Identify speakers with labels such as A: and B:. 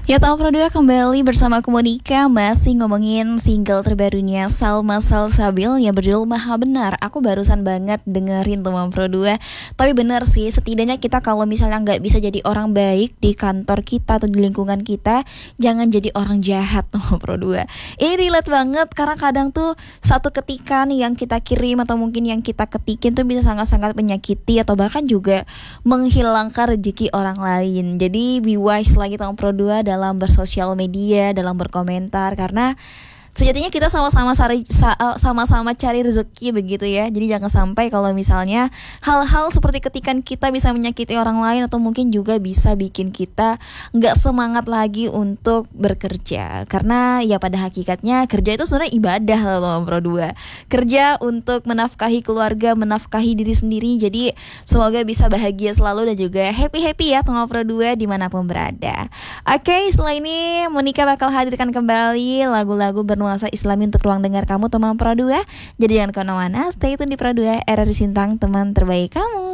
A: Ya tahu Pro 2 kembali bersama aku Monica. Masih ngomongin single terbarunya Salma Salsabil yang berjudul Maha Benar. Aku barusan banget dengerin teman Pro 2. Tapi bener sih, setidaknya kita kalau misalnya nggak bisa jadi orang baik di kantor kita atau di lingkungan kita, jangan jadi orang jahat teman Pro 2. Ini relate banget karena kadang tuh satu ketikan yang kita kirim atau mungkin yang kita ketikin tuh bisa sangat-sangat menyakiti atau bahkan juga menghilangkan rezeki orang lain. Jadi be wise lagi teman Pro 2 dalam bersosial media, dalam berkomentar, karena sejatinya kita sama-sama cari rezeki begitu ya. Jadi jangan sampai kalau misalnya hal-hal seperti ketikan kita bisa menyakiti orang lain atau mungkin juga bisa bikin kita nggak semangat lagi untuk bekerja. Karena ya pada hakikatnya kerja itu sebenarnya ibadah loh Pro 2. Kerja untuk menafkahi keluarga, menafkahi diri sendiri. Jadi semoga bisa bahagia selalu dan juga happy-happy ya teman Pro 2 dimanapun berada. Oke, setelah ini Monica bakal hadirkan kembali lagu-lagu bernuansa Islami untuk ruang dengar kamu teman Pro 2. Jadi jangan kemana-mana, stay tune di Pro 2, RRI Sintang, teman terbaik kamu.